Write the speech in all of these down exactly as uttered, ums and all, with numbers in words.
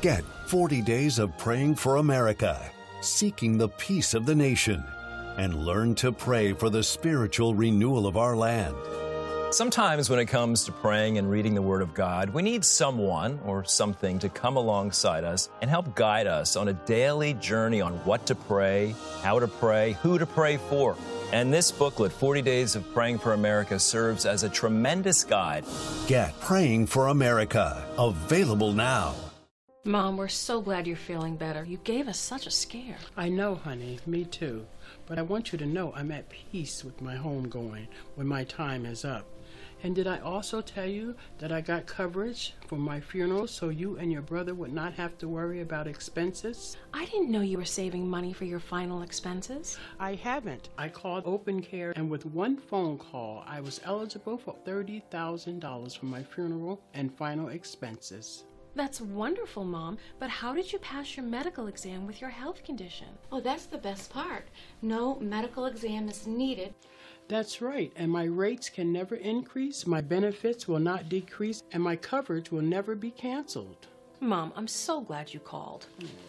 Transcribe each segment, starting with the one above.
Get forty days of praying for America, seeking the peace of the nation, and learn to pray for the spiritual renewal of our land. Sometimes when it comes to praying and reading the Word of God, we need someone or something to come alongside us and help guide us on a daily journey on what to pray, how to pray, who to pray for. And this booklet, forty days of Praying for America, serves as a tremendous guide. Get Praying for America, available now. Mom, we're so glad you're feeling better. You gave us such a scare. I know, honey. Me too. But I want you to know I'm at peace with my homegoing when my time is up. And did I also tell you that I got coverage for my funeral so you and your brother would not have to worry about expenses? I didn't know you were saving money for your final expenses. I haven't. I called Open Care, and with one phone call, I was eligible for thirty thousand dollars for my funeral and final expenses. That's wonderful, Mom, but how did you pass your medical exam with your health condition? Oh, that's the best part. No medical exam is needed. That's right, and my rates can never increase, my benefits will not decrease, and my coverage will never be canceled. Mom, I'm so glad you called.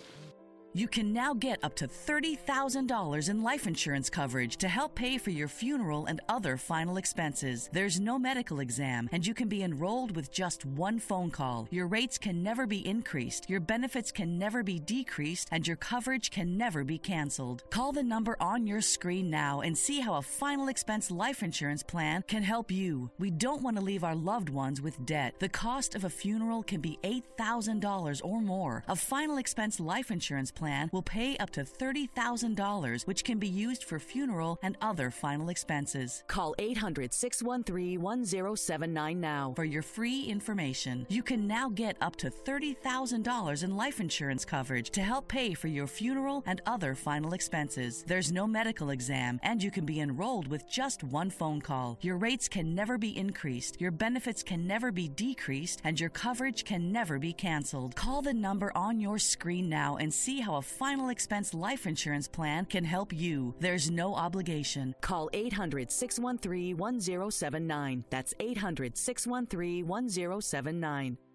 You can now get up to thirty thousand dollars in life insurance coverage to help pay for your funeral and other final expenses. There's no medical exam, and you can be enrolled with just one phone call. Your rates can never be increased, your benefits can never be decreased, and your coverage can never be canceled. Call the number on your screen now and see how a final expense life insurance plan can help you. We don't want to leave our loved ones with debt. The cost of a funeral can be eight thousand dollars or more. A final expense life insurance plan plan will pay up to thirty thousand dollars, which can be used for funeral and other final expenses. Call eight hundred, six one three, one zero seven nine now for your free information. You can now get up to thirty thousand dollars in life insurance coverage to help pay for your funeral and other final expenses. There's no medical exam, and you can be enrolled with just one phone call. Your rates can never be increased, your benefits can never be decreased, and your coverage can never be canceled. Call the number on your screen now and see how a final expense life insurance plan can help you. There's no obligation. Call eight hundred, six one three, one zero seven nine. That's eight hundred, six one three, one zero seven nine.